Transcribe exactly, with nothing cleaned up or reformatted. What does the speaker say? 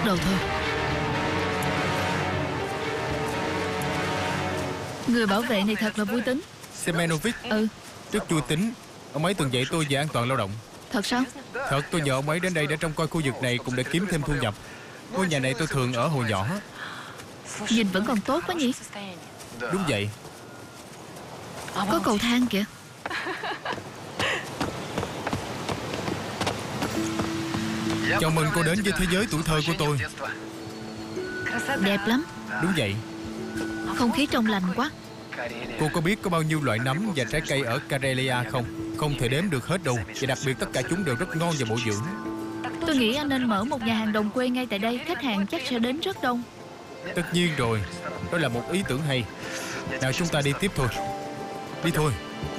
Bắt đầu thôi. Người bảo vệ này thật là vui tính. Semenovic. Ừ. Rất vui tính. Ông ấy từng dạy tôi về an toàn lao động. Thật sao? Thật, tôi nhờ ông ấy đến đây để trông coi khu vực này, cũng để kiếm thêm thu nhập. Ngôi nhà này tôi thường ở hồi nhỏ. Nhìn vẫn còn tốt quá nhỉ? Đúng vậy. Có cầu thang kìa. Chào mừng cô đến với thế giới tuổi thơ của tôi. Đẹp lắm. Đúng vậy. Không khí trong lành quá. Cô có biết có bao nhiêu loại nấm và trái cây ở Karelia không? Không thể đếm được hết đâu. Và đặc biệt tất cả chúng đều rất ngon và bổ dưỡng. Tôi nghĩ anh nên mở một nhà hàng đồng quê ngay tại đây. Khách hàng chắc sẽ đến rất đông. Tất nhiên rồi. Đó là một ý tưởng hay. Nào chúng ta đi tiếp thôi. Đi thôi.